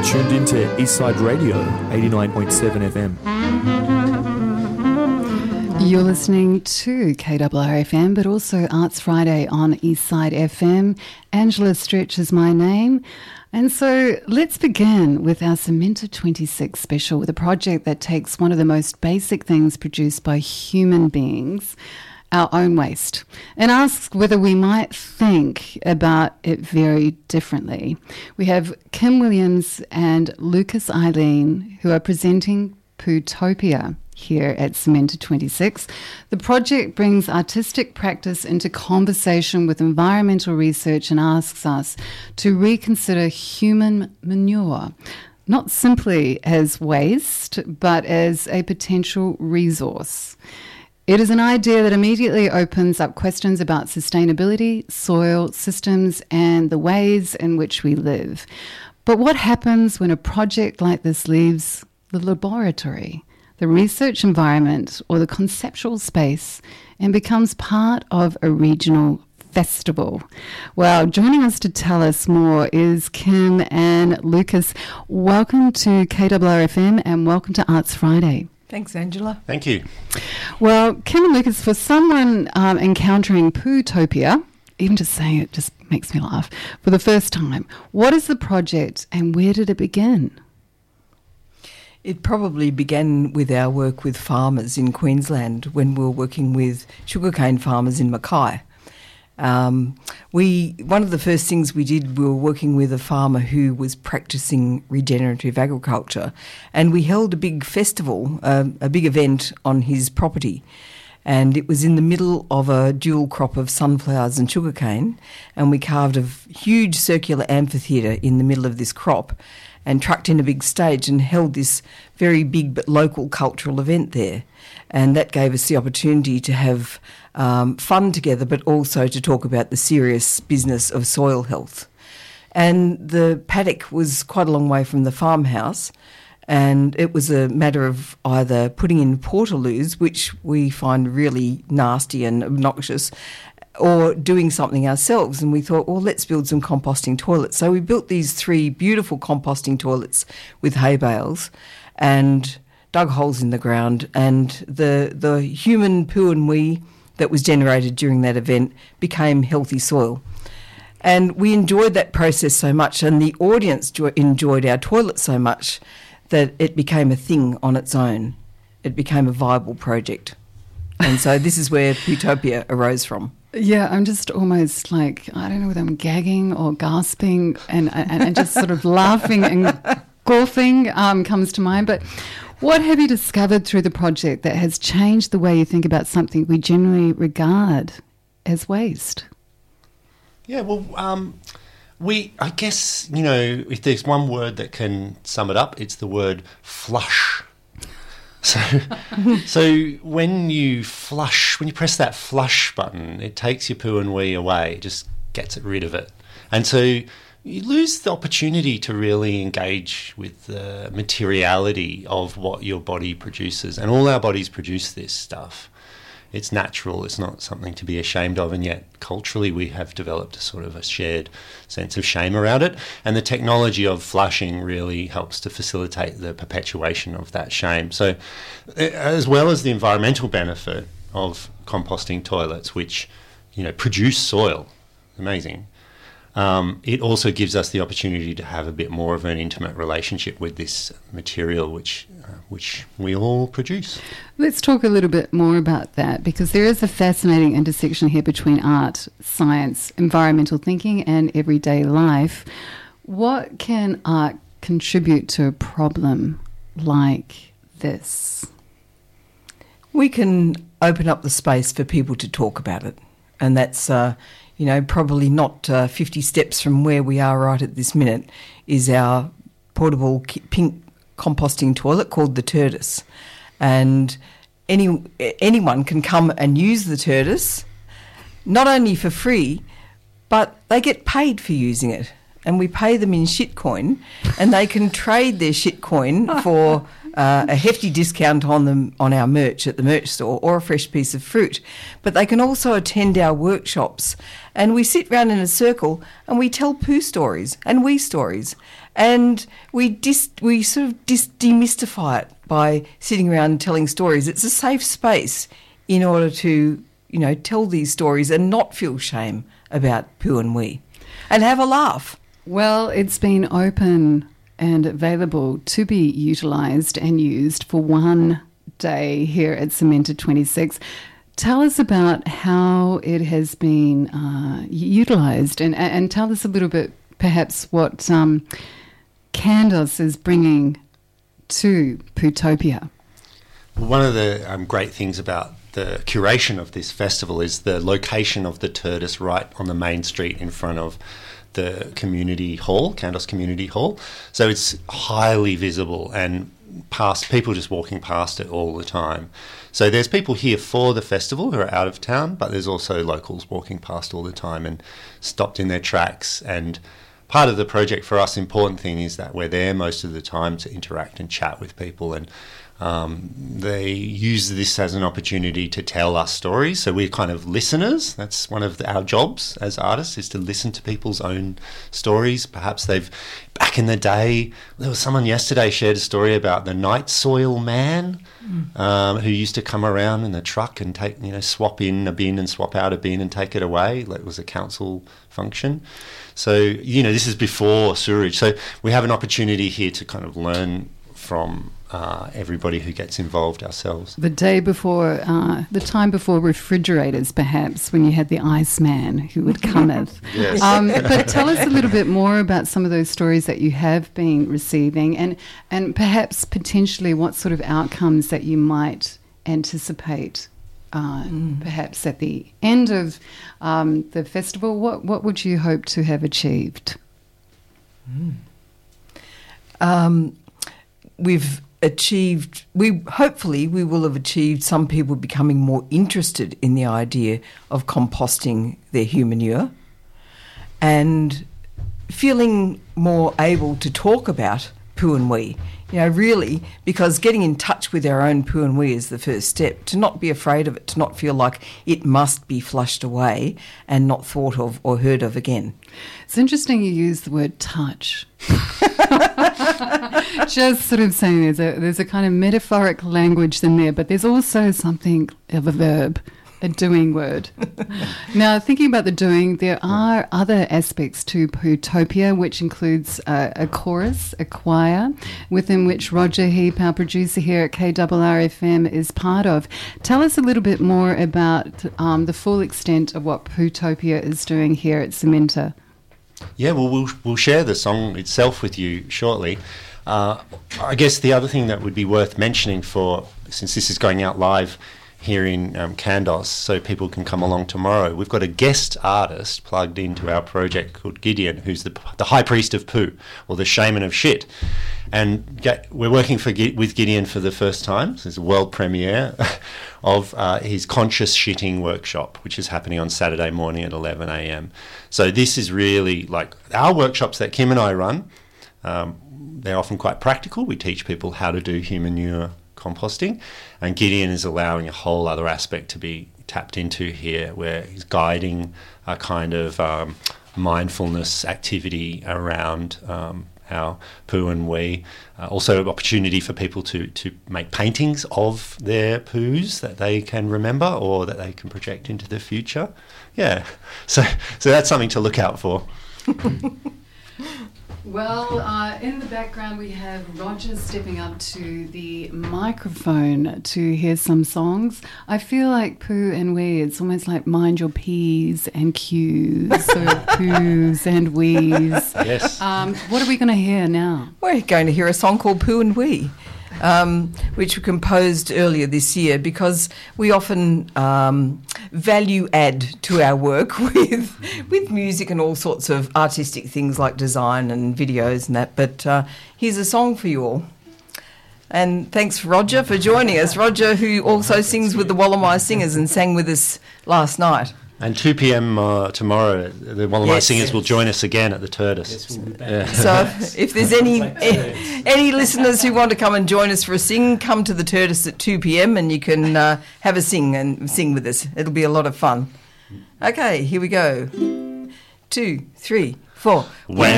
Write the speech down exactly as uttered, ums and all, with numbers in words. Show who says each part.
Speaker 1: tuned into Eastside Radio, eighty-nine point seven F M.
Speaker 2: You're listening to K R R F M, but also Arts Friday on Eastside F M. Angela Stretch is my name. And so let's begin with our Cementa twenty-six special with a project that takes one of the most basic things produced by human beings, our own waste, and asks whether we might think about it very differently. We have Kim Williams and Lucas Eileen, who are presenting Pootopia here at Cementa twenty-six. The project brings artistic practice into conversation with environmental research and asks us to reconsider human manure, not simply as waste, but as a potential resource. It is an idea that immediately opens up questions about sustainability, soil systems, and the ways in which we live. But what happens when a project like this leaves the laboratory, the research environment, or the conceptual space and becomes part of a regional festival? Well, joining us to tell us more is Kim and Lucas. Welcome to K R R F M and welcome to Arts Friday.
Speaker 3: Thanks, Angela.
Speaker 4: Thank you.
Speaker 2: Well, Kim and Lucas, for someone um, encountering Pootopia, even just saying it just makes me laugh, for the first time, what is the project and where did it begin?
Speaker 3: It probably began with our work with farmers in Queensland when we were working with sugarcane farmers in Mackay. Um, we one of the first things we did, we were working with a farmer who was practicing regenerative agriculture, and we held a big festival, uh, a big event on his property. And it was in the middle of a dual crop of sunflowers and sugarcane, and we carved a huge circular amphitheatre in the middle of this crop and trucked in a big stage and held this very big but local cultural event there. And that gave us the opportunity to have um, fun together, but also to talk about the serious business of soil health. And the paddock was quite a long way from the farmhouse, and it was a matter of either putting in portaloos, which we find really nasty and obnoxious, or doing something ourselves. And we thought, well, let's build some composting toilets. So we built these three beautiful composting toilets with hay bales and dug holes in the ground, and the the human poo and wee that was generated during that event became healthy soil. And we enjoyed that process so much, and the audience jo- enjoyed our toilet so much that it became a thing on its own. It became a viable project. And so this is where Pootopia arose from.
Speaker 2: Yeah, I'm just almost like, I don't know whether I'm gagging or gasping and, and, and just sort of laughing and coughing um, comes to mind. But what have you discovered through the project that has changed the way you think about something we generally regard as waste?
Speaker 4: Yeah, well, um, we, I guess, you know, if there's one word that can sum it up, it's the word flush. So, so when you flush, when you press that flush button, it takes your poo and wee away, it just gets rid of it. And so you lose the opportunity to really engage with the materiality of what your body produces. And all our bodies produce this stuff. It's natural, it's not something to be ashamed of, and yet culturally we have developed a sort of a shared sense of shame around it, and the technology of flushing really helps to facilitate the perpetuation of that shame. So as well as the environmental benefit of composting toilets, which, you know, produce soil, amazing, Um, it also gives us the opportunity to have a bit more of an intimate relationship with this material which uh, which we all produce.
Speaker 2: Let's talk a little bit more about that, because there is a fascinating intersection here between art, science, environmental thinking and everyday life. What can art contribute to a problem like this?
Speaker 3: We can open up the space for people to talk about it, and that's uh, you know, probably not uh, fifty steps from where we are right at this minute is our portable pink composting toilet called the Turtis. And any anyone can come and use the Turtis, not only for free, but they get paid for using it. And we pay them in shitcoin, and they can trade their shitcoin for uh, a hefty discount on them on our merch at the merch store, or a fresh piece of fruit. But they can also attend our workshops, and we sit round in a circle and we tell poo stories and wee stories. And we dis- we sort of dis- demystify it by sitting around and telling stories. It's a safe space in order to, you know, tell these stories and not feel shame about poo and wee, and have a laugh.
Speaker 2: Well, it's been open and available to be utilised and used for one day here at Cementa twenty-six. Tell us about how it has been uh, utilised, and, and tell us a little bit, perhaps, what um, Candos is bringing to Pootopia.
Speaker 4: Well, one of the um, great things about the curation of this festival is the location of the Turtis right on the main street in front of the community hall, Candos Community Hall. So it's highly visible and past people just walking past it all the time. So there's people here for the festival who are out of town, but there's also locals walking past all the time and stopped in their tracks. And part of the project for us, important thing is that we're there most of the time to interact and chat with people, and um, they use this as an opportunity to tell us stories. So we're kind of listeners. That's one of the, our jobs as artists, is to listen to people's own stories. Perhaps they've, back in the day, there was someone yesterday shared a story about the night soil man mm. um, who used to come around in the truck and take, you know, swap in a bin and swap out a bin and take it away. That was a council function. So, you know, this is before sewerage. So we have an opportunity here to kind of learn from uh, everybody who gets involved ourselves.
Speaker 2: The day before, uh, the time before refrigerators, perhaps, when you had the Iceman who would cometh.
Speaker 4: Yes.
Speaker 2: Um, but tell us a little bit more about some of those stories that you have been receiving, and, and perhaps potentially what sort of outcomes that you might anticipate. Uh, mm. Perhaps at the end of um, the festival, what, what would you hope to have achieved?
Speaker 3: Mm. Um, we've achieved, we hopefully we will have achieved some people becoming more interested in the idea of composting their humanure and feeling more able to talk about poo and wee. You know, really, because getting in touch with our own poo and wee is the first step. To not be afraid of it, to not feel like it must be flushed away and not thought of or heard of again.
Speaker 2: It's interesting you use the word touch. Just sort of saying there's a, there's a kind of metaphoric language in there, but there's also something of a verb, a doing word. Now, thinking about the doing, there are other aspects to Pootopia, which includes uh, a chorus, a choir, within which Roger Heap, our producer here at K R R F M, is part of. Tell us a little bit more about um, the full extent of what Pootopia is doing here at Cementa.
Speaker 4: Yeah, well, we'll we'll share the song itself with you shortly. Uh, I guess the other thing that would be worth mentioning, for since this is going out live here in um, Candos, so people can come along tomorrow, we've got a guest artist plugged into our project called Gideon, who's the the high priest of poo, or the shaman of shit. And get, we're working for with Gideon for the first time. So it's a world premiere of uh, his conscious shitting workshop, which is happening on Saturday morning at eleven a.m. So this is really like our workshops that Kim and I run. Um, they're often quite practical. We teach people how to do human manure composting, and Gideon is allowing a whole other aspect to be tapped into here, where he's guiding a kind of um, mindfulness activity around um, our poo and wee. Uh, also an opportunity for people to, to make paintings of their poos that they can remember or that they can project into the future. Yeah, so so that's something to look out for.
Speaker 2: Well, uh, in the background we have Roger stepping up to the microphone to hear some songs. I feel like poo and wee, it's almost like mind your P's and Q's, so poos and wees.
Speaker 4: Yes.
Speaker 2: Um, what are we going to hear now?
Speaker 3: We're going to hear a song called Poo and Wee, um, which we composed earlier this year because we often um, value add to our work with with music and all sorts of artistic things like design and videos and that. But uh, here's a song for you all. And thanks, Roger, for joining us. Roger, who also sings with the Wollamai Singers and sang with us last night.
Speaker 4: And two p.m. Uh, tomorrow, the Wollamai
Speaker 3: Yes.
Speaker 4: Singers will join us again at the Turtis.
Speaker 5: Yes, we'll be back.
Speaker 4: Yeah.
Speaker 3: So if there's any any listeners who want to come and join us for a sing, come to the Turtis at two p.m. and you can uh, have a sing and sing with us. It'll be a lot of fun. Okay, here we go. Two, three, four.
Speaker 4: When